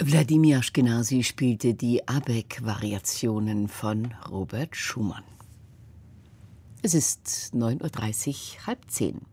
Wladimir Aschkenasy spielte die Abegg-Variationen von Robert Schumann. Es ist 9:30 Uhr, 9:30, 9:30.